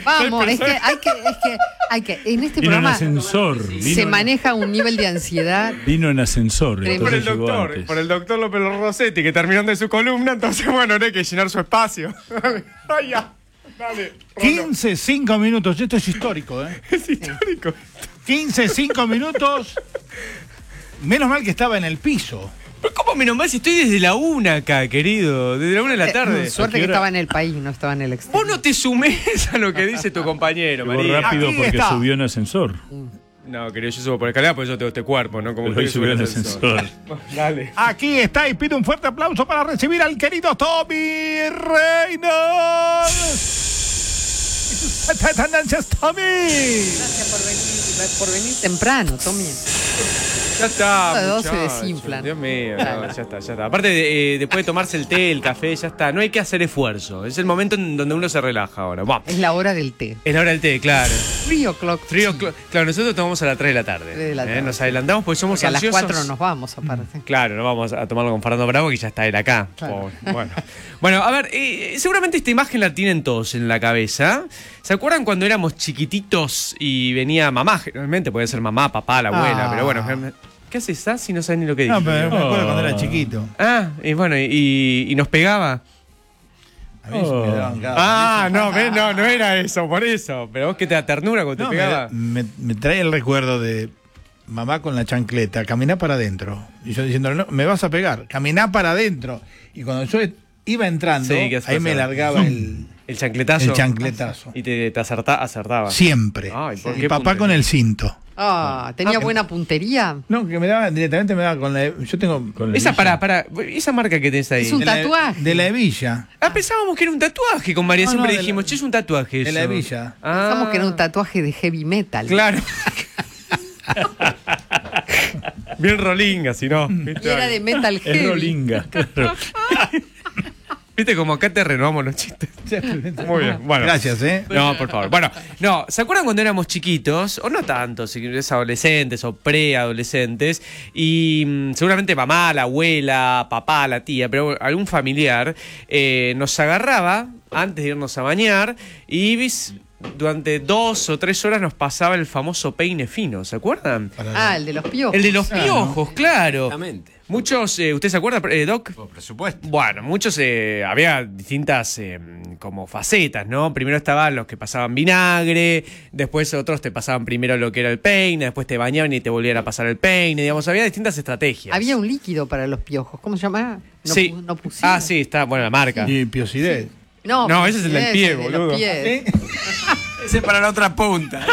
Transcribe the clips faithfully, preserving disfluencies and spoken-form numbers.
Vamos, es que hay que, es que, hay que, en este Vino programa en ascensor. se Vino maneja un nivel de ansiedad. Vino en ascensor. Tremendo. Por el entonces llegó doctor, antes. por el doctor López Rossetti, que terminando de su columna, entonces, bueno, no hay que llenar su espacio. Ay, ya. Dale, Rolo. quince, cinco minutos. Esto es histórico, ¿eh? Es histórico. quince, cinco minutos. Menos mal que estaba en el piso. Pero ¿cómo menos mal si estoy desde la una acá, querido? Desde la una de la tarde. Eh, suerte que estaba en el país, no estaba en el exterior. Vos no te sumés a lo que dice tu compañero, Llegó María. rápido Aquí porque está. subió en ascensor. No, querido, yo subo por escalera porque yo tengo este cuerpo, ¿no? Como Pero hoy ustedes subió en suben al ascensor. Dale. Aquí está y pido un fuerte aplauso para recibir al querido Tommy Reynolds. Y sus tendencias, Tommy. Gracias por venir, por venir temprano, Tommy. Ya está, A las doce muchacho. desinflan. Dios mío, Claro. no, ya está, ya está. Aparte, de, eh, después de tomarse el té, el café, ya está. No hay que hacer esfuerzo. Es el momento en donde uno se relaja ahora. Buah. Es la hora del té. Es la hora del té, claro. Three o'clock. Frío, cl- claro, nosotros tomamos a las tres de la tarde. tres de la ¿eh? tarde. Nos adelantamos porque somos Porque a las ansiosos. cuatro nos vamos, aparte. Claro, no vamos a tomarlo con Fernando Bravo, que ya está él acá. Claro. Pobre. Bueno. Bueno, a ver, eh, seguramente esta imagen la tienen todos en la cabeza. ¿Se acuerdan cuando éramos chiquititos y venía mamá? Generalmente puede ser mamá, papá, la abuela, Ah. pero bueno. generalmente- ¿Qué haces, ah? Si no sabes ni lo que dije. No, pero me acuerdo Oh. cuando era chiquito. Ah, y bueno, y, y nos pegaba. A mí se me daban cada Ah, paliza. no, ves, no, no era eso, por eso. Pero vos que te da ternura cuando No, te pegaba. me, me, me trae el recuerdo de mamá con la chancleta, caminá para adentro. Y yo diciendo, no, me vas a pegar, caminá para adentro. Y cuando yo iba entrando, Sí, ¿qué ahí me pasaba? largaba el, El chancletazo. el chancletazo. Y te, te acerta- acertaba. Siempre. Ay, ¿por y qué papá puntería? con el cinto. Ah, ¿tenía Ah, buena puntería? No, que me daba, directamente me daba con la. Yo tengo. Con la Esa, hebilla. para, para, esa marca que tenés ahí. Es un de la- tatuaje. de la hebilla. Ah, pensábamos que era un tatuaje con María. No, Siempre no, de la- dijimos, che, es un tatuaje de eso. la hebilla. Ah. Pensamos que era un tatuaje de heavy metal. Claro. Bien rolinga, si no. Y era de metal Es heavy. rolinga, claro. Viste como acá te renovamos los chistes. Muy bien, bueno. Gracias, ¿eh? No, por favor. Bueno, no, ¿se acuerdan cuando éramos chiquitos? O no tanto, si es adolescentes o preadolescentes. Y mm, seguramente mamá, la abuela, papá, la tía, pero algún familiar eh, nos agarraba antes de irnos a bañar y vis- durante dos o tres horas nos pasaba el famoso peine fino, ¿se acuerdan? Ah, el de los piojos. El de los Claro. piojos, claro. Exactamente. Muchos, eh, ¿usted se acuerda, eh, Doc? Por supuesto. Bueno, muchos, eh, había distintas eh, como facetas, ¿no? Primero estaban los que pasaban vinagre, después otros te pasaban primero lo que era el peine, después te bañaban y te volvían a pasar el peine, digamos, había distintas estrategias. Había un líquido para los piojos. ¿Cómo se llama? No, sí. pu- no pusieron. Ah, sí, está, bueno, la marca. Y piosidez. No, No, ese es el del ese pie, de los boludo. pies. ¿Eh? Ese es para la otra punta.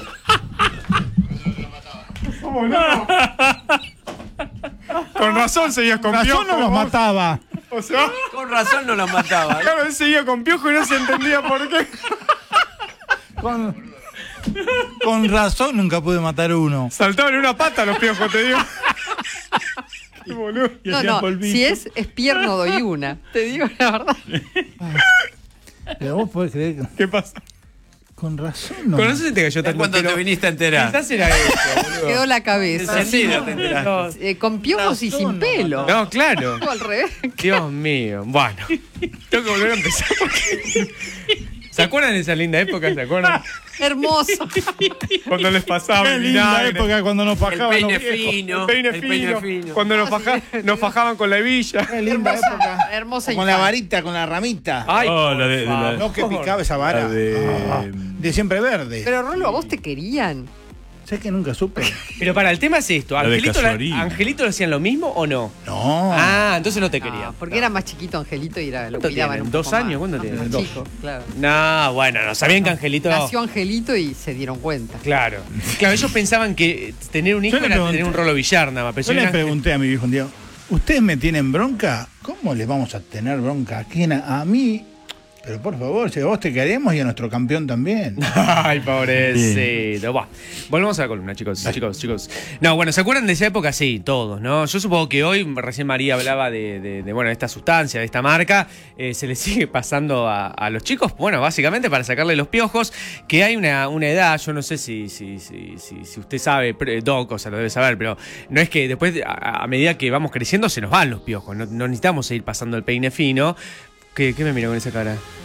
Con razón seguías con Razón piojo. no los vos. mataba. O sea, Con razón no los mataba. claro, él seguía con piojo y no se entendía por qué. Con, con razón nunca pude matar uno. Saltaban en una pata los piojos, te digo. Qué boludo. Y No, hacían no, polvito. si es, es pierno doy una. Te digo la verdad. Pero vos podés creer que ¿Qué pasa? con razón no. Con eso se te cayó tanto ¿Cuándo pero te viniste a enterar? Quizás era eso, boludo. Quedó la cabeza. Enseguida te enteraste. Eh, con piojos y Razón, sin no, pelo. No, claro. O al revés. Dios mío. Bueno, tengo que volver a empezar porque... ¿Se acuerdan de esa linda época? ¿Se acuerdan? Hermoso. Cuando les pasaba Qué el linda vinagre, época cuando nos El fajaban peine los viejos. fino. el peine, el fino, peine fino. cuando nos, faja- nos fajaban con la hebilla. Qué linda época. Hermosa Con la infancia. varita, con la ramita. Ay, Oh, por la de- de la- favor. No, que picaba esa vara. La de- Ah, de siempre verde. Pero Rolo, ¿a vos te querían? ¿Sabes que nunca supe? Pero para, el tema es esto. La de ¿Angelito, la- Casuarina. ¿Angelito lo hacían lo mismo o no? No. Ah, entonces no te quería. Ah, porque era más chiquito Angelito y era, lo ¿Cuánto cuidaban tienen? un ¿Dos poco años? más. ¿Cuánto No, tienen? más Dos. chico, claro. No, bueno, no sabían que Angelito... Nació Angelito y se dieron cuenta. Claro. Claro, ellos pensaban que tener un hijo Yo le era pregunté- tener un Rolo Villar, nada más. Pero Yo si le era- pregunté a mi viejo un día, ¿ustedes me tienen bronca? ¿Cómo les vamos a tener bronca? ¿A quién? A mí. Pero por favor, si a vos te queremos y a nuestro campeón también. Ay, pobrecito. Buah. Volvemos a la columna, chicos, chicos, chicos. No, bueno, ¿se acuerdan de esa época? Sí, todos, ¿no? Yo supongo que hoy, recién María hablaba de, de, de, bueno, de esta sustancia, de esta marca, eh, se le sigue pasando a, a los chicos, bueno, básicamente para sacarle los piojos, que hay una, una edad, yo no sé si, si, si, si, si usted sabe, pero, Doc, o sea, lo debe saber, pero no es que después, a, a medida que vamos creciendo, se nos van los piojos, no, no necesitamos seguir pasando el peine fino. ¿Qué, qué me mira con esa cara?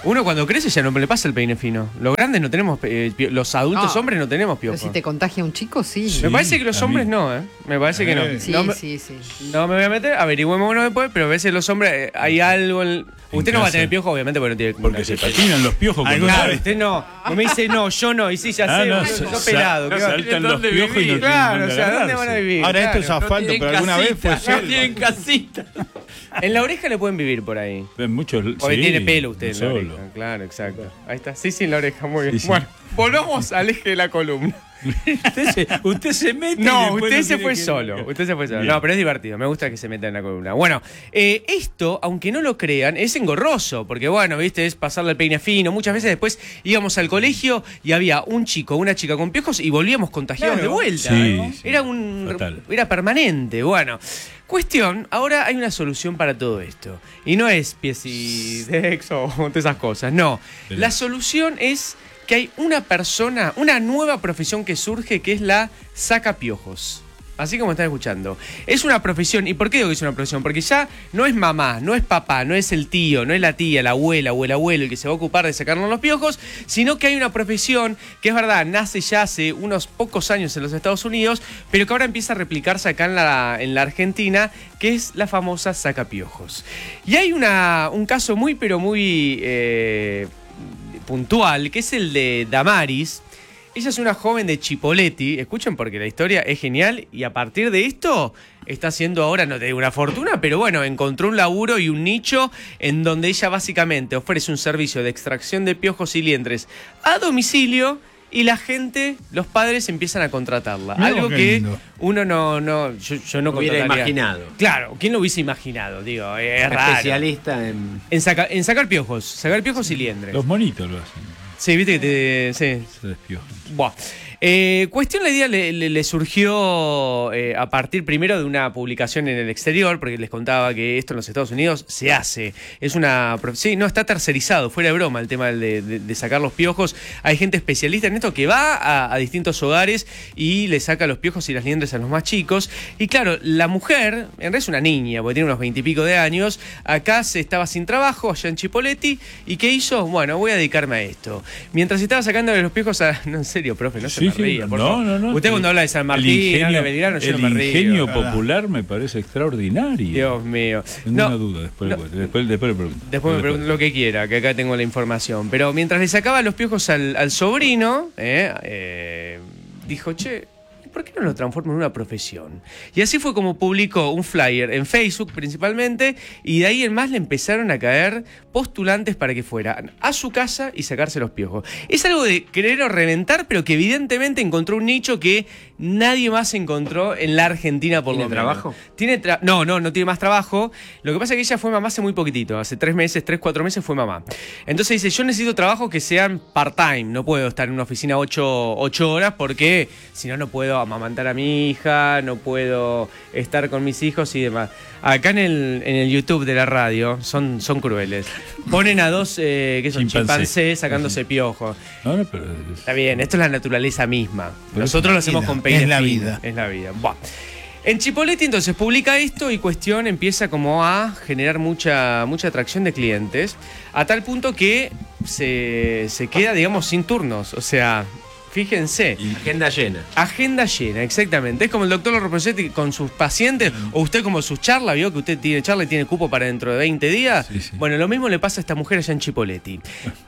Uno cuando crece ya no le pasa el peine fino. Los grandes no tenemos, eh, pio- los adultos No. hombres no tenemos Pero piojos. si te contagia un chico, sí. Sí. Me parece que los a hombres mí. no, ¿eh? Me parece que no. Eh. Sí, no, me, sí, sí. no me voy a meter, averigüemos uno después, pero a veces los hombres, eh, hay algo en... Usted no va a casa. tener piojo, obviamente, porque no tiene... Porque se patinan los piojos cuando Alguna Claro, vez. usted no. No me dice, no, yo no. Y sí, ya Ah, sé, no, no, sa- no sa- pelado. ¿qué va? saltan los ¿Dónde piojos y no vivir? tienen Claro, o dónde sea, ¿dónde van a agarrarse. vivir? Ahora esto Claro. es asfalto, pero alguna vez fue No selva. tienen casita. En la oreja le pueden vivir por ahí. Ven muchos. Hoy sí, tiene pelo usted en la solo. oreja. Claro, exacto. Ahí está. Sí, sí, en la oreja, muy bien. Sí, sí. Bueno, volvamos al eje de la columna. Usted se, usted se mete. y No, después usted no se tiene fue que- solo. Usted se fue solo. Bien. No, pero es divertido. Me gusta que se meta en la columna. Bueno, eh, esto, aunque no lo crean, es engorroso. Porque, bueno, viste, es pasarle el peine fino. Muchas veces después íbamos al colegio y había un chico, una chica con piojos y volvíamos contagiados Claro. de vuelta. Sí, ¿no? sí, Era un. total. Era permanente. Bueno. Cuestión, ahora hay una solución para todo esto. Y no es pies y sexo o todas esas cosas. No. Pero- La solución es que hay una persona, una nueva profesión que surge que es la sacapiojos. Así como están escuchando. Es una profesión. ¿Y por qué digo que es una profesión? Porque ya no es mamá, no es papá, no es el tío, no es la tía, la abuela o el abuelo el que se va a ocupar de sacarnos los piojos, sino que hay una profesión que es verdad, nace ya hace unos pocos años en los Estados Unidos, pero que ahora empieza a replicarse acá en la, en la Argentina, que es la famosa sacapiojos. Y hay una, un caso muy, pero muy eh, puntual, que es el de Damaris. Ella es una joven de Chipoleti, escuchen porque la historia es genial y a partir de esto está haciendo ahora, no te digo una fortuna, pero bueno, encontró un laburo y un nicho en donde ella básicamente ofrece un servicio de extracción de piojos y liendres a domicilio y la gente, los padres empiezan a contratarla. Mirá Algo vos qué que lindo. uno no, no yo, yo no Hubiera contrataría. imaginado. Claro, ¿quién lo hubiese imaginado? Digo, es raro. Especialista en. En, saca- en sacar piojos, sacar piojos y liendres. Los monitos lo hacen. Sí, viste que te... Sí, Se despiojan. Buah. Eh, cuestión, la idea le, le- le surgió eh, a partir primero de una publicación en el exterior, porque les contaba que esto en los Estados Unidos se hace. Es una. prof- Sí, no está tercerizado, fuera de broma el tema de, de- de sacar los piojos. Hay gente especialista en esto que va a, a distintos hogares y le saca los piojos y las liendres a los más chicos. Y claro, la mujer, en realidad es una niña, porque tiene unos veintipico de años, acá se estaba sin trabajo, allá en Chipoleti, ¿y qué hizo? Bueno, voy a dedicarme a esto. Mientras estaba sacándole los piojos a. No, en serio, profe, no se Sí, me sí, ría, por no, favor. no, no. Usted cuando habla de San Martín, el ingenio, habla de Belgrano, yo el no me río. ingenio ¿verdad? popular me parece extraordinario. Dios mío. Tengo No, una duda, después, no. le- después, después le pregunto. Después me pregunto lo que quiera, que acá tengo la información. Pero mientras le sacaba los piojos al, al sobrino, eh, eh, dijo, che, ¿por qué no lo transformo en una profesión? Y así fue como publicó un flyer en Facebook principalmente, y de ahí en más le empezaron a caer postulantes para que fueran a su casa y sacarse los piojos. Es algo de querer o reventar, pero que evidentemente encontró un nicho que nadie más encontró en la Argentina por ¿Tiene lo menos. trabajo? Tiene tra- no, no, no tiene más trabajo. Lo que pasa es que ella fue mamá hace muy poquitito, hace tres meses, tres, cuatro meses fue mamá. Entonces dice, yo necesito trabajos que sean part-time, no puedo estar en una oficina ocho, ocho horas porque si no, no puedo amamantar a mi hija, no puedo estar con mis hijos y demás. Acá en el, en el YouTube de la radio son, son crueles. Ponen a dos, eh, ¿qué son? Chimpancé. Chimpancés sacándose piojos. No, no, pero es- Está bien, esto es la naturaleza misma. Pero Nosotros lo es hacemos vida, con peines es la finos. vida. Es la vida. Buah. En Chipoleti entonces publica esto y cuestión empieza como a generar mucha, mucha atracción de clientes, a tal punto que se, se queda, digamos, sin turnos. O sea, fíjense. Agenda llena. Agenda llena, exactamente. Es como el doctor Loprosetti con sus pacientes, o usted como sus charlas, vio que usted tiene charla y tiene cupo para dentro de veinte días. Sí, sí. Bueno, lo mismo le pasa a esta mujer allá en Chipoleti.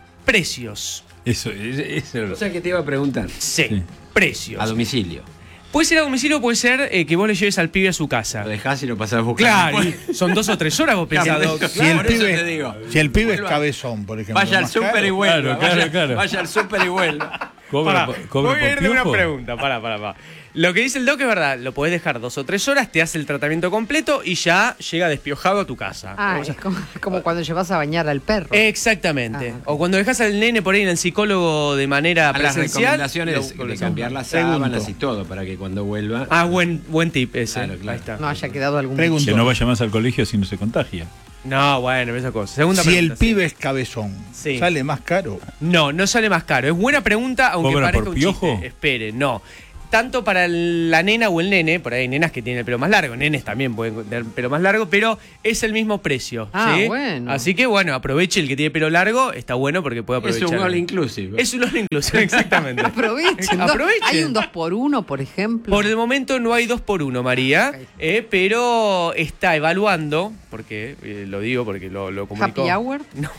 Precios. eso, es- eso es lo- O sea que te iba a preguntar. Sí, Sí. precios. A domicilio. Puede ser a domicilio, puede ser eh, que vos le lleves al pibe a su casa. Lo dejás y lo pasás a buscar. Claro, y son dos o tres horas vos pensás. Claro, Doc. Si el por eso pibe, te digo. si el pibe es Vuelva. cabezón, por ejemplo. Vaya al más súper caro. y vuelva. Claro, claro, vaya, claro. vaya al súper y vuelva. Cobra, Pará, po- cobra voy a por ir de una piojo. pregunta, pará, pará, pará. Lo que dice el doc es verdad, lo podés dejar dos o tres horas, te hace el tratamiento completo y ya llega despiojado a tu casa. Ah, O sea, es como, como cuando llevas a bañar al perro. exactamente. Ah, ok. O cuando dejas al nene por ahí en el psicólogo de manera A las presencial. recomendaciones lo- lo de hacemos. cambiar las Pregunto. sábanas y todo para que cuando vuelva. Ah, buen, buen tip ese. Claro, claro. Ahí está. No haya quedado algún Pregunto. Que no vaya más al colegio si no se contagia. No, bueno, esa cosa. Segunda Si pregunta. el sí. pibe es cabezón, Sí. ¿sale más caro? No, no sale más caro. Es buena pregunta, aunque ¿Cobra parezca por un piojo? chiste. Espere, no. tanto para la nena o el nene, por ahí hay nenas que tienen el pelo más largo, nenes también pueden tener el pelo más largo, pero es el mismo precio. Ah, ¿sí? bueno. Así que bueno, aproveche el que tiene pelo largo, está bueno porque puede Es aprovechar. un all inclusive. Es un all inclusive, exactamente. Aprovechen. Aprovechen. Hay un dos por uno, por ejemplo. Por el momento no hay dos por uno, María, Ok. eh, pero está evaluando, porque eh, lo digo porque lo, lo comunicó. Happy hour. No.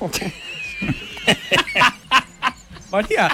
María,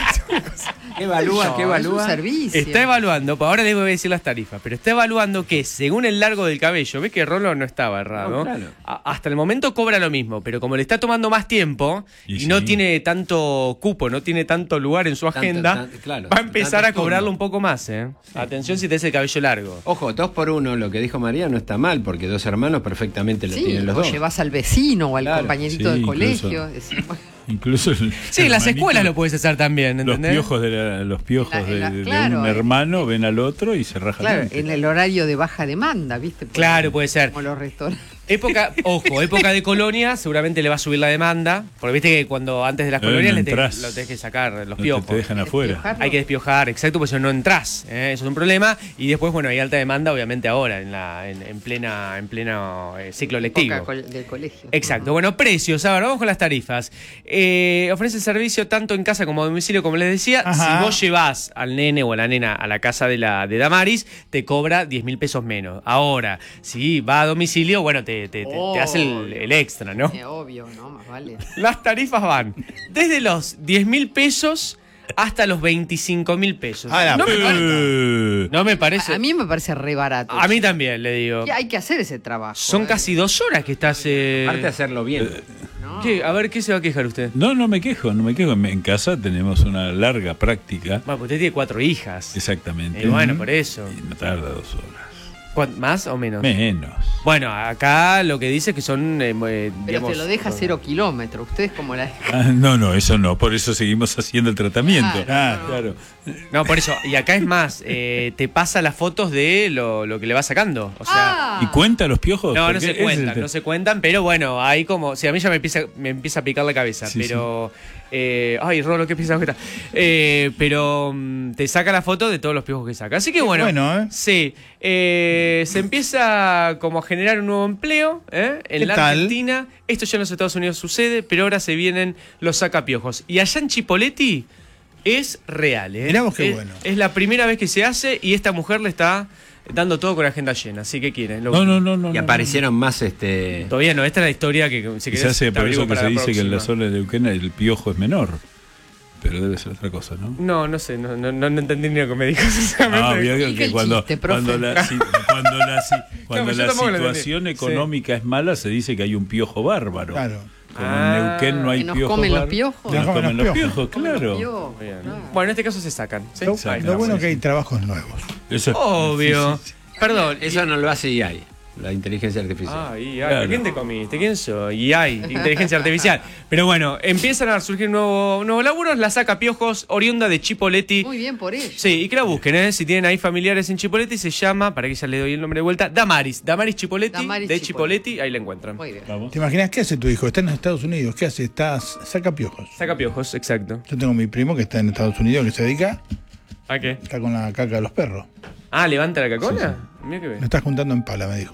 ¿Qué evalúa? No, ¿Qué es un evalúa? servicio. está evaluando, ahora les voy a decir las tarifas, pero está evaluando que según el largo del cabello, ves que Rolo no estaba errado, No, claro. A- hasta el momento cobra lo mismo, pero como le está tomando más tiempo y, Y no sí. tiene tanto cupo, no tiene tanto lugar en su Tanto- agenda, tan- claro, va a empezar a tantos cobrarlo turnos. un poco más. ¿eh? Atención si tenés el cabello largo. Ojo, dos por uno, lo que dijo María no está mal, porque dos hermanos perfectamente lo Sí, tienen los o dos. llevas al vecino o al Claro, compañerito sí, del incluso. colegio. decís, bueno, Incluso el Sí, en las hermanito, escuelas lo puedes hacer también, Los ¿entendés? piojos, de, la- los piojos En la- en la- de, de claro, un eh. hermano ven al otro y se rajan. claro, antes. en el horario de baja demanda, ¿viste? Por- Claro, puede ser. Como los restaurantes. Época, ojo, época de colonia, seguramente le va a subir la demanda. Porque viste que cuando antes de las Eh, colonias no le te- entrás. lo tenés que sacar los No te- piojos. te dejan afuera. Despiojarlo. Hay que despiojar, exacto, porque si no no entras. ¿eh? Eso es un problema. Y después, bueno, hay alta demanda, obviamente, ahora, en la en, en plena en pleno eh, ciclo lectivo. Época col- del colegio. Exacto. Bueno, precios. A ver, vamos con las tarifas. Eh, ofrece servicio tanto en casa como a domicilio, como les decía. Ajá. Si vos llevas al nene o a la nena a la casa de la de Damaris, te cobra diez mil pesos menos. Ahora, si va a domicilio, bueno, te, te, te- te hace el, el extra, ¿no? Eh, obvio, ¿no? Más vale. Las tarifas van desde los diez mil pesos hasta los veinticinco mil pesos. Ah, la no, me puta. parece, Eh, no me parece. A mí me parece re barato. A mí también, le digo. Y hay que hacer ese trabajo. Son ¿eh? casi dos horas que estás. Eh... Aparte de hacerlo bien. ¿no? ¿Qué? A ver, ¿qué se va a quejar usted? no, no me quejo, no me quejo. En en casa tenemos una larga práctica. Bueno, pues usted tiene cuatro hijas. Exactamente. Y bueno, por eso. Y no tarda dos horas. ¿Cuán- ¿Más o menos? Menos. Bueno, acá lo que dice que son. eh, eh, Pero digamos, te lo deja cero kilómetros. Ustedes como la. Ah, no, no, eso no. Por eso seguimos haciendo el tratamiento. Claro, Ah, claro. No, por eso. Y acá es más, eh, te pasa las fotos de lo, lo que le va sacando. O sea. Ah. ¿Y cuenta los piojos? No, no Porque se ese es el cuentan, te- no se cuentan, pero bueno, hay como. Si a mí ya me empieza, me empieza a picar la cabeza, Sí, pero. eh, ay, Rolo, qué pesado que está. Eh, pero mm, te saca la foto de todos los piojos que saca. Así que bueno. bueno, ¿eh? Sí. eh, se empieza como a generar un nuevo empleo ¿eh? en ¿Qué la tal? Argentina. Esto ya en los Estados Unidos sucede, pero ahora se vienen los sacapiojos. Y allá en Chipoleti es real, ¿eh? Mirá vos qué es, bueno. es la primera vez que se hace y esta mujer le está dando todo con la agenda llena. Así que quieren. Lo- No, no, no, no. Y no, aparecieron más este. Todavía no, esta es la historia que si no. querés, Quizás sea te por abrigo eso que para se la dice que en la próxima. zona de Neuquén el piojo es menor. Pero debe ser otra cosa, ¿no? No, no sé, no, no, no entendí ni lo que me dijo. sinceramente. Ah, vio Explica que el cuando, chiste, profe. cuando la, si- cuando la, si- cuando yo la tampoco lo situación entendí. económica es mala, se dice que hay un piojo bárbaro. Claro. Como Ah, en Neuquén no hay que nos piojo comen los bárbaro. piojos. Que Nos comen los piojos, Como los claro. piojos, Bien. claro. Bueno, en este caso se sacan. ¿sí? Lo, Ahí lo está. bueno que hay trabajos nuevos. Eso es- Obvio. sí, sí, sí. Perdón. Eso no lo hace I A I, la inteligencia artificial. Ah, I A I. Claro. ¿Quién te comiste? ¿Quién soy? I A I, inteligencia artificial. Pero bueno, empiezan a surgir nuevos, nuevos laburos. La saca piojos oriunda de Chipoleti. Muy bien por ello. Sí, y que la busquen, ¿eh? Si tienen ahí familiares en Chipoleti, se llama, para que ya le doy el nombre de vuelta, Damaris. Damaris Chipoleti, Damaris de Chipoleti. Chipoleti, ahí la encuentran. Muy bien. Vamos. ¿Te imaginas qué hace tu hijo? Está en Estados Unidos. ¿Qué hace? Está, saca piojos. Saca piojos, exacto. Yo tengo mi primo que está en Estados Unidos que se dedica, ¿A qué? está con la caca de los perros. Ah, ¿levanta la cacola? Mira que Lo ve. estás juntando en pala, me dijo.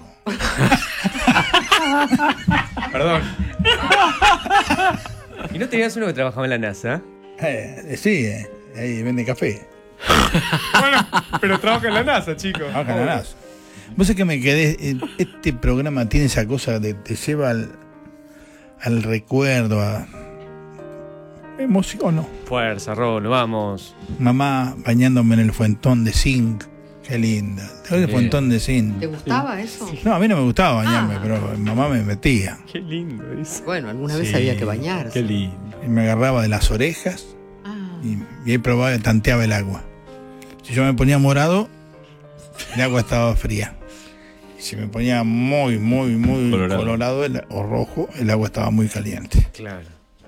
Perdón. ¿Y no tenías uno que trabajaba en la NASA? Eh, sí, eh, ahí vende café. Bueno, pero trabaja en la NASA, chicos. Trabaja en la NASA. Vos sabés que me quedé. eh, Este programa tiene esa cosa de te lleva al, al recuerdo, a. Me emociono. Fuerza, Rolo, vamos. Mamá bañándome en el fuentón de zinc. Qué linda. El Sí. fuentón de zinc. ¿Te gustaba eso? No, a mí no me gustaba bañarme, Ah. pero mamá me metía. Qué lindo dice. Bueno, alguna vez Sí, había que bañarse. Qué lindo. Y me agarraba de las orejas Ah. y, y ahí probaba, tanteaba el agua. Si yo me ponía morado, el agua estaba fría. Y si me ponía muy, muy, muy Colorado. colorado, el- o rojo, el agua estaba muy caliente. Claro.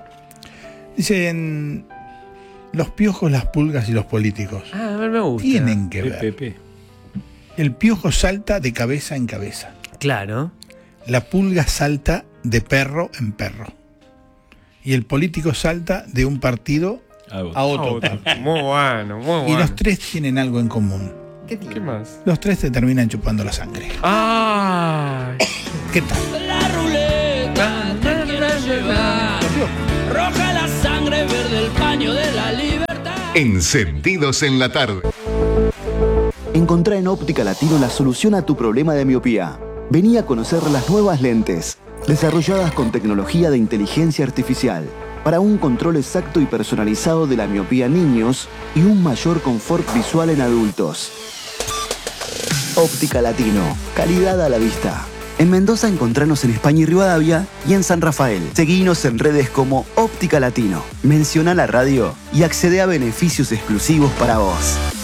Dicen, los piojos, las pulgas y los políticos Ah, a ver, me gusta. tienen que P ver. P P. El piojo salta de cabeza en cabeza. Claro. La pulga salta de perro en perro. Y el político salta de un partido A vos. a otro. Otro. Muy bueno, muy bueno. Y los tres tienen algo en común. ¿Qué ¿Qué tiene? más? Los tres te terminan chupando la sangre. ¡Ay! ¿Qué tal? La ruleta te quiere llevar. Roja la sangre, verde el paño de la libertad. Encendidos en la tarde. Encontrá en Óptica Latino la solución a tu problema de miopía. Vení a conocer las nuevas lentes, desarrolladas con tecnología de inteligencia artificial, para un control exacto y personalizado de la miopía en niños y un mayor confort visual en adultos. Óptica Latino, calidad a la vista. En Mendoza encontranos en España y Rivadavia y en San Rafael. Seguinos en redes como Óptica Latino. Menciona la radio y accede a beneficios exclusivos para vos.